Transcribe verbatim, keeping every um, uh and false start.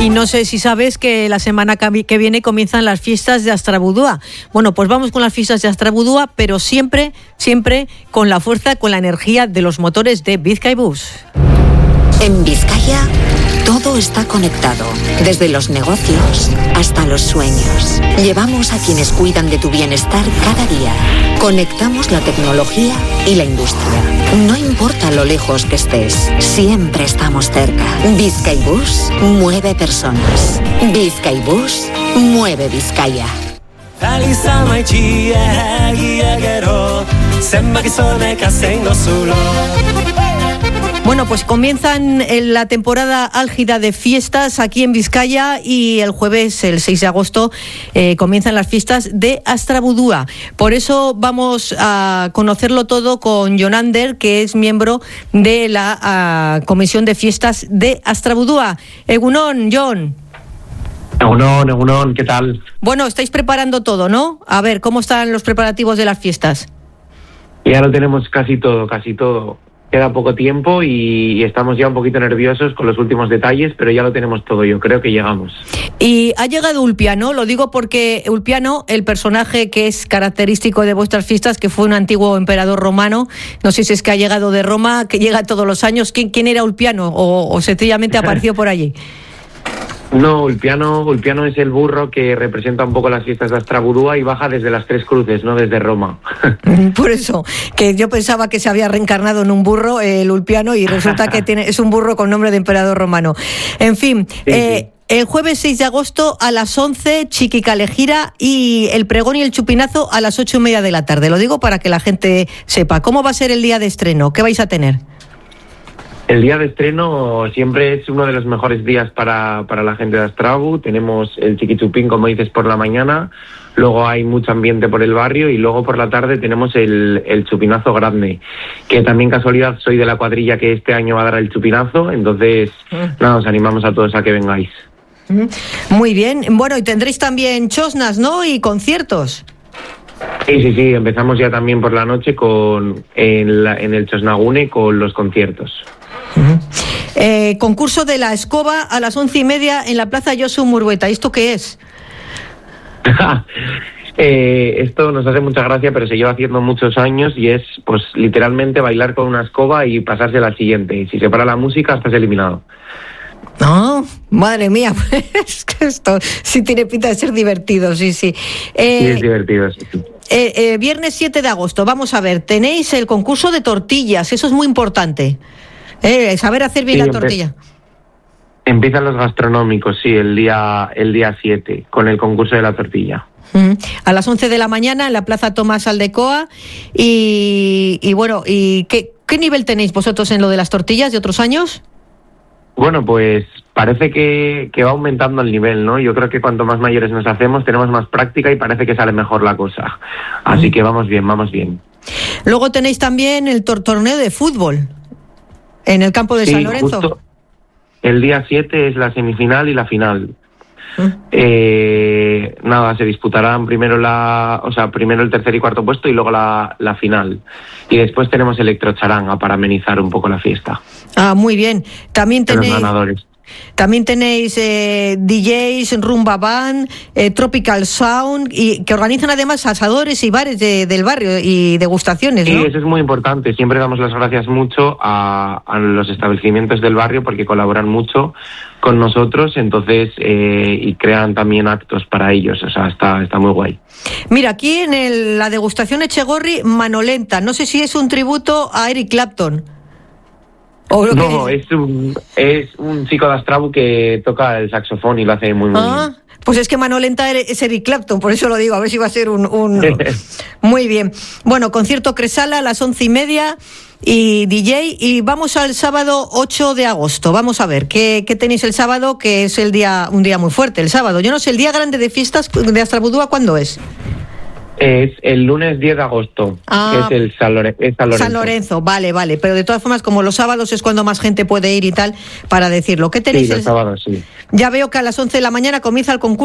Y no sé si sabes que la semana que viene comienzan las fiestas de Astrabudúa. Bueno, pues vamos con las fiestas de Astrabudúa, pero siempre, siempre con la fuerza, con la energía de los motores de Bizkaibus. En Vizcaya, todo está conectado, desde los negocios hasta los sueños. Llevamos a quienes cuidan de tu bienestar cada día. Conectamos la tecnología y la industria. No importa lo lejos que estés, siempre estamos cerca. Bizkaibus mueve personas. Bizkaibus mueve Vizcaya. Bueno, pues comienzan la temporada álgida de fiestas aquí en Vizcaya y el jueves, el seis de agosto, eh, comienzan las fiestas de Astrabudúa. Por eso vamos a conocerlo todo con Jon Ander, que es miembro de la uh, Comisión de Fiestas de Astrabudúa. Egunon, Jon. Egunon, Egunon, ¿qué tal? Bueno, estáis preparando todo, ¿no? A ver, ¿cómo están los preparativos de las fiestas? Ya lo tenemos casi todo, casi todo. Queda poco tiempo y estamos ya un poquito nerviosos con los últimos detalles, pero ya lo tenemos todo, yo creo que llegamos. Y ha llegado Ulpiano, lo digo porque Ulpiano, el personaje que es característico de vuestras fiestas, que fue un antiguo emperador romano, no sé si es que ha llegado de Roma, que llega todos los años. ¿Quién, quién era Ulpiano o, o sencillamente apareció por allí? No, Ulpiano, Ulpiano es el burro que representa un poco las fiestas de Astrabudúa y baja desde las Tres Cruces, no desde Roma. Por eso, que yo pensaba que se había reencarnado en un burro, el Ulpiano, y resulta que tiene, es un burro con nombre de emperador romano. En fin, sí, eh, sí. El jueves seis de agosto a las once, Chiquicalejira, y el pregón y el chupinazo a las ocho y media de la tarde. Lo digo para que la gente sepa. ¿Cómo va a ser el día de estreno? ¿Qué vais a tener? El día de estreno siempre es uno de los mejores días para, para la gente de Astrabu. Tenemos el chiquichupín, como dices, por la mañana, luego hay mucho ambiente por el barrio y luego por la tarde tenemos el, el chupinazo grande, que también casualidad soy de la cuadrilla que este año va a dar el chupinazo, entonces mm. nada, os animamos a todos a que vengáis. Muy bien, bueno, y tendréis también chosnas, ¿no? Y conciertos. Sí, sí, sí, empezamos ya también por la noche con en, la, en el Chosnagune con los conciertos. Uh-huh. Eh, concurso de la escoba a las once y media en la Plaza Josu Murrueta. ¿Esto qué es? eh, esto nos hace mucha gracia, pero se lleva haciendo muchos años y es, pues, literalmente bailar con una escoba y pasarse a la siguiente. Y si se para la música, estás eliminado. No, madre mía, pues que esto sí tiene pinta de ser divertido, sí, sí. Eh, sí, es divertido, sí. Eh, eh, viernes siete de agosto, vamos a ver, tenéis el concurso de tortillas, eso es muy importante. Eh, saber hacer bien sí, la tortilla. Empe- empiezan los gastronómicos, sí, el día el día siete, con el concurso de la tortilla. Mm, a las once de la mañana en la Plaza Tomás Aldecoa. Y, y bueno, ¿y qué, qué nivel tenéis vosotros en lo de las tortillas de otros años? Bueno, pues parece que, que va aumentando el nivel, ¿no? Yo creo que cuanto más mayores nos hacemos, tenemos más práctica y parece que sale mejor la cosa. Así mm. que vamos bien, vamos bien. Luego tenéis también el tor- torneo de fútbol en el campo de sí, San Lorenzo. Justo el día siete es la semifinal y la final. ¿Mm? Eh, nada, se disputarán primero la, o sea, primero el tercer y cuarto puesto y luego la, la final. Y después tenemos electrocharanga para amenizar un poco la fiesta. Ah, muy bien. También tenéis los ganadores. También tenéis eh, D Js, Rumba Band, eh, Tropical Sound, y que organizan además asadores y bares de, del barrio y degustaciones, ¿no? Sí, eso es muy importante. Siempre damos las gracias mucho a, a los establecimientos del barrio porque colaboran mucho con nosotros, entonces eh, y crean también actos para ellos. O sea, está, está muy guay. Mira, aquí en el, la degustación Echegorri, Manolenta. No sé si es un tributo a Eric Clapton. No, es un, es un chico de Astrabu que toca el saxofón y lo hace muy, muy ah, bien. Pues es que Manolenta es Eric Clapton, por eso lo digo, a ver si va a ser un... un... Muy bien. Bueno, concierto Cresala a las once y media y D J. Y vamos al sábado ocho de agosto. Vamos a ver, ¿qué, qué tenéis el sábado? Que es el día un día muy fuerte, el sábado. Yo no sé, ¿el día grande de fiestas de Astrabudúa cuándo es? Es el lunes diez de agosto, ah, que es el San, Lore- es San Lorenzo. San Lorenzo, vale, vale. Pero de todas formas, como los sábados es cuando más gente puede ir y tal, para decirlo. ¿Qué tenéis? Sí, los el... sábados, sí. Ya veo que a las once de la mañana comienza el concurso